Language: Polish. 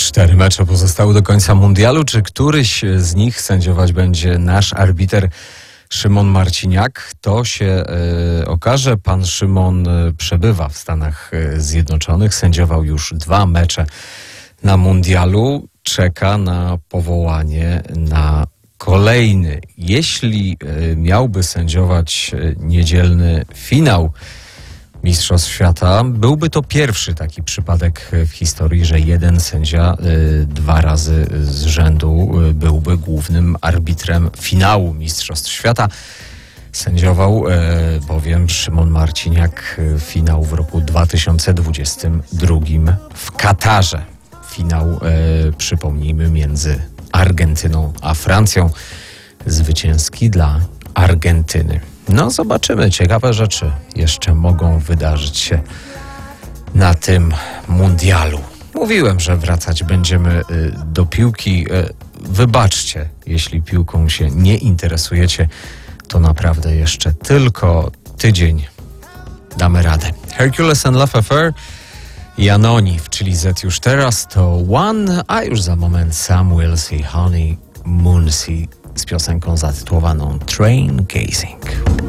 4 mecze pozostały do końca mundialu. Czy któryś z nich sędziować będzie nasz arbiter Szymon Marciniak? To się okaże. Pan Szymon przebywa w Stanach Zjednoczonych. Sędziował już 2 mecze na mundialu. Czeka na powołanie na kolejny. Jeśli miałby sędziować niedzielny finał Mistrzostw Świata, byłby to pierwszy taki przypadek w historii, że jeden sędzia 2 razy z rzędu byłby głównym arbitrem finału Mistrzostw Świata. Sędziował bowiem Szymon Marciniak finał w roku 2022 w Katarze. Finał, przypomnijmy, między Argentyną a Francją. Zwycięski dla Argentyny. No zobaczymy, ciekawe rzeczy jeszcze mogą wydarzyć się na tym mundialu. Mówiłem, że wracać będziemy do piłki. Wybaczcie, jeśli piłką się nie interesujecie, to naprawdę jeszcze tylko tydzień damy radę. Hercules and Love Affair i Anoni w Chili Z już teraz to One, a już za moment Sam Wilsey, Honey Moonsey z piosenką zatytułowaną Train Gazing.